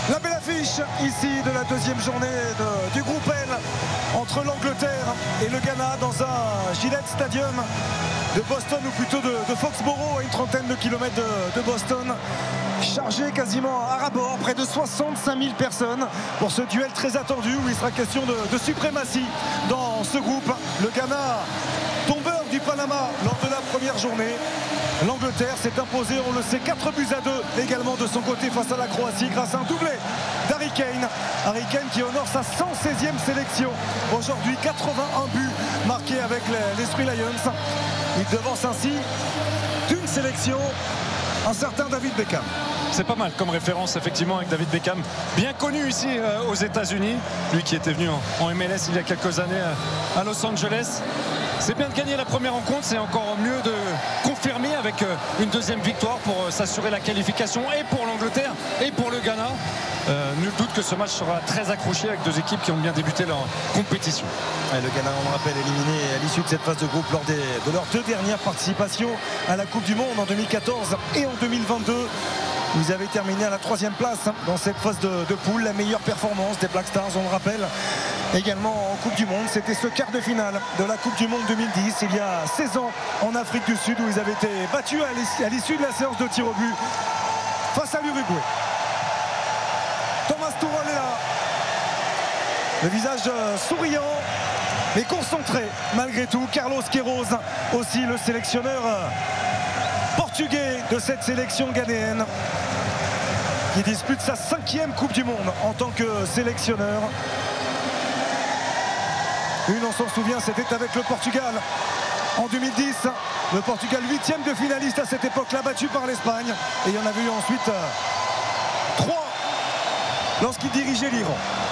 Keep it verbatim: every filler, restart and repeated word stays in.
La belle affiche ici de la deuxième journée de, du groupe L entre l'Angleterre et le Ghana dans un Gillette Stadium de Boston, ou plutôt de, de Foxborough, à une trentaine de kilomètres de, de Boston. Chargé quasiment à ras-bord, près de soixante-cinq mille personnes pour ce duel très attendu où il sera question de, de suprématie dans ce groupe. Le Ghana, tombeur du Panama lors de la première journée. L'Angleterre s'est imposée, on le sait, quatre buts à deux également de son côté face à la Croatie grâce à un doublé d'Harry Kane. Harry Kane qui honore sa cent seizième sélection. Aujourd'hui, quatre-vingt-un buts marqués avec les, les Three Lions. Il devance ainsi d'une sélection un certain David Beckham. C'est pas mal comme référence effectivement avec David Beckham, bien connu ici euh, aux États-Unis, lui qui était venu en, en M L S il y a quelques années euh, à Los Angeles. C'est bien de gagner la première rencontre, c'est encore mieux de confirmer avec euh, une deuxième victoire pour euh, s'assurer la qualification et pour l'Angleterre et pour le Ghana. Euh, nul doute que ce match sera très accroché avec deux équipes qui ont bien débuté leur compétition. Et le Ghana, on le rappelle, éliminé à l'issue de cette phase de groupe lors des, de leurs deux dernières participations à la Coupe du Monde en deux mille quatorze et en deux mille vingt-deux. Ils avaient terminé à la troisième place dans cette phase de, de poule, la meilleure performance des Black Stars, on le rappelle. Également en Coupe du Monde, c'était ce quart de finale de la Coupe du Monde deux mille dix, il y a seize ans en Afrique du Sud, où ils avaient été battus à l'issue de la séance de tir au but face à l'Uruguay. Thomas Tuchel est là, le visage souriant mais concentré malgré tout. Carlos Queiroz aussi, le sélectionneur portugais de cette sélection ghanéenne, qui dispute sa cinquième Coupe du Monde en tant que sélectionneur. Une, on s'en souvient, c'était avec le Portugal en deux mille dix. Le Portugal huitième de finaliste à cette époque-là, battu par l'Espagne. Et il y en avait eu ensuite euh, trois lorsqu'il dirigeait l'Iran.